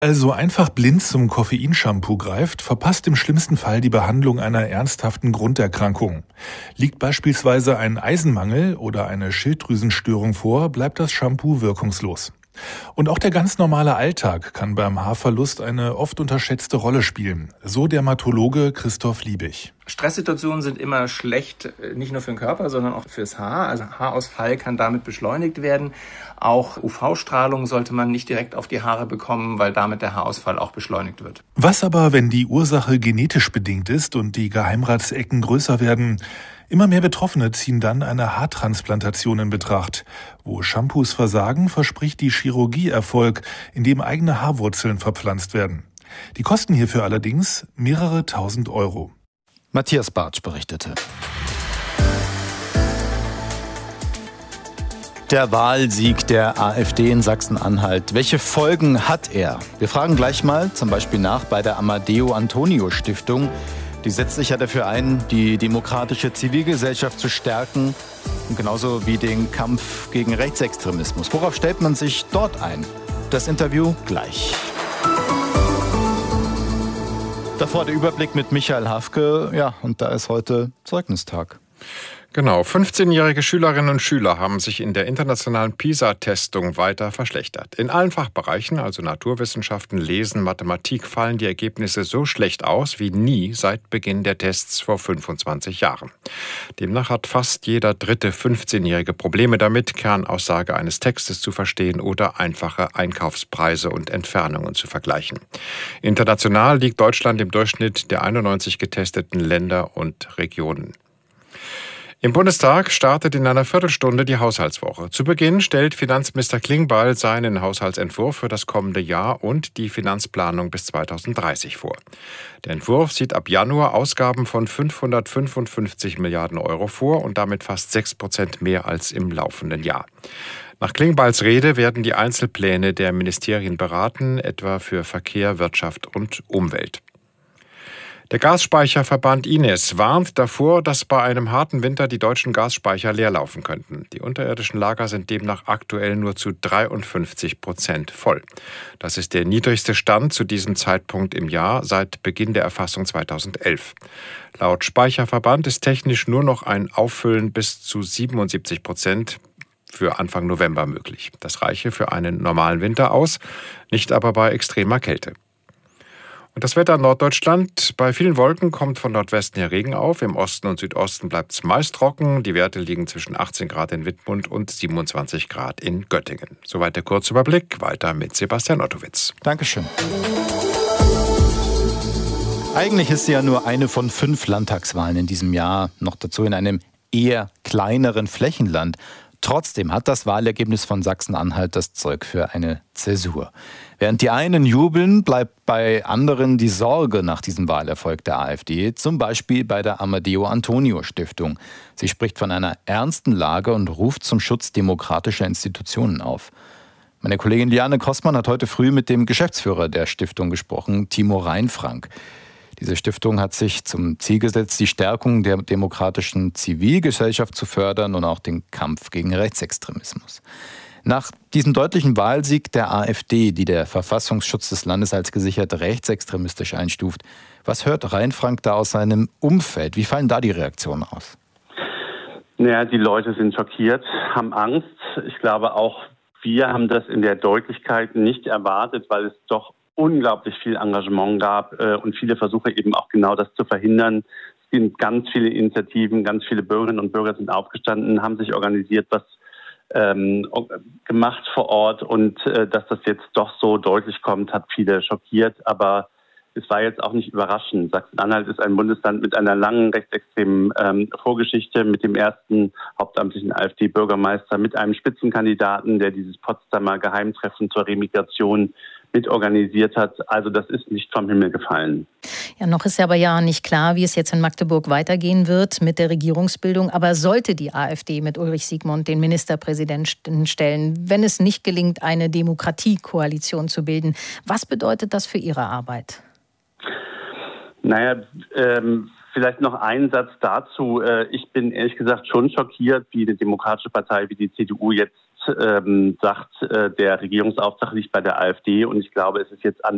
Also einfach blind zum Koffeinshampoo greift, verpasst im schlimmsten Fall die Behandlung einer ernsthaften Grunderkrankung. Liegt beispielsweise ein Eisenmangel oder eine Schilddrüsenstörung vor, bleibt das Shampoo wirkungslos. Und auch der ganz normale Alltag kann beim Haarverlust eine oft unterschätzte Rolle spielen, so Dermatologe Christoph Liebig. Stresssituationen sind immer schlecht, nicht nur für den Körper, sondern auch fürs Haar. Also Haarausfall kann damit beschleunigt werden. Auch UV-Strahlung sollte man nicht direkt auf die Haare bekommen, weil damit der Haarausfall auch beschleunigt wird. Was aber, wenn die Ursache genetisch bedingt ist und die Geheimratsecken größer werden? Immer mehr Betroffene ziehen dann eine Haartransplantation in Betracht. Wo Shampoos versagen, verspricht die Chirurgie Erfolg, indem eigene Haarwurzeln verpflanzt werden. Die kosten hierfür allerdings mehrere tausend Euro. Matthias Bartsch berichtete. Der Wahlsieg der AfD in Sachsen-Anhalt. Welche Folgen hat er? Wir fragen gleich mal zum Beispiel nach bei der Amadeo Antonio Stiftung. Die setzt sich ja dafür ein, die demokratische Zivilgesellschaft zu stärken und genauso wie den Kampf gegen Rechtsextremismus. Worauf stellt man sich dort ein? Das Interview gleich. Davor der Überblick mit Michael Hafke. Ja, und da ist heute Zeugnistag. Genau, 15-jährige Schülerinnen und Schüler haben sich in der internationalen PISA-Testung weiter verschlechtert. In allen Fachbereichen, also Naturwissenschaften, Lesen, Mathematik, fallen die Ergebnisse so schlecht aus wie nie seit Beginn der Tests vor 25 Jahren. Demnach hat fast jeder dritte 15-jährige Probleme damit, Kernaussage eines Textes zu verstehen oder einfache Einkaufspreise und Entfernungen zu vergleichen. International liegt Deutschland im Durchschnitt der 91 getesteten Länder und Regionen. Im Bundestag startet in einer Viertelstunde die Haushaltswoche. Zu Beginn stellt Finanzminister Klingbeil seinen Haushaltsentwurf für das kommende Jahr und die Finanzplanung bis 2030 vor. Der Entwurf sieht ab Januar Ausgaben von 555 Milliarden Euro vor und damit fast 6% mehr als im laufenden Jahr. Nach Klingbeils Rede werden die Einzelpläne der Ministerien beraten, etwa für Verkehr, Wirtschaft und Umwelt. Der Gasspeicherverband Ines warnt davor, dass bei einem harten Winter die deutschen Gasspeicher leerlaufen könnten. Die unterirdischen Lager sind demnach aktuell nur zu 53% voll. Das ist der niedrigste Stand zu diesem Zeitpunkt im Jahr seit Beginn der Erfassung 2011. Laut Speicherverband ist technisch nur noch ein Auffüllen bis zu 77% für Anfang November möglich. Das reiche für einen normalen Winter aus, nicht aber bei extremer Kälte. Und das Wetter in Norddeutschland: Bei vielen Wolken kommt von Nordwesten her Regen auf. Im Osten und Südosten bleibt es meist trocken. Die Werte liegen zwischen 18 Grad in Wittmund und 27 Grad in Göttingen. Soweit der Kurzüberblick. Weiter mit Sebastian Ottowitz. Dankeschön. Eigentlich ist sie ja nur eine von 5 Landtagswahlen in diesem Jahr. Noch dazu in einem eher kleineren Flächenland. Trotzdem hat das Wahlergebnis von Sachsen-Anhalt das Zeug für eine Zäsur. Während die einen jubeln, bleibt bei anderen die Sorge nach diesem Wahlerfolg der AfD, zum Beispiel bei der Amadeo Antonio Stiftung. Sie spricht von einer ernsten Lage und ruft zum Schutz demokratischer Institutionen auf. Meine Kollegin Liane Kossmann hat heute früh mit dem Geschäftsführer der Stiftung gesprochen, Timo Reinfrank. Diese Stiftung hat sich zum Ziel gesetzt, die Stärkung der demokratischen Zivilgesellschaft zu fördern und auch den Kampf gegen Rechtsextremismus. Nach diesem deutlichen Wahlsieg der AfD, die der Verfassungsschutz des Landes als gesichert rechtsextremistisch einstuft, was hört Reinfrank da aus seinem Umfeld? Wie fallen da die Reaktionen aus? Naja, die Leute sind schockiert, haben Angst. Ich glaube, auch wir haben das in der Deutlichkeit nicht erwartet, weil es doch unglaublich viel Engagement gab und viele Versuche eben auch genau das zu verhindern. Es sind ganz viele Initiativen, ganz viele Bürgerinnen und Bürger sind aufgestanden, haben sich organisiert, was gemacht vor Ort und dass das jetzt doch so deutlich kommt, hat viele schockiert, aber es war jetzt auch nicht überraschend. Sachsen-Anhalt ist ein Bundesland mit einer langen rechtsextremen Vorgeschichte, mit dem ersten hauptamtlichen AfD-Bürgermeister, mit einem Spitzenkandidaten, der dieses Potsdamer Geheimtreffen zur Remigration mitorganisiert hat. Also das ist nicht vom Himmel gefallen. Ja, noch ist aber ja nicht klar, wie es jetzt in Magdeburg weitergehen wird mit der Regierungsbildung. Aber sollte die AfD mit Ulrich Siegmund den Ministerpräsidenten stellen, wenn es nicht gelingt, eine Demokratiekoalition zu bilden, was bedeutet das für Ihre Arbeit? Naja, vielleicht noch einen Satz dazu. Ich bin ehrlich gesagt schon schockiert, wie eine demokratische Partei wie die CDU jetzt sagt, der Regierungsauftrag liegt bei der AfD. Und ich glaube, es ist jetzt an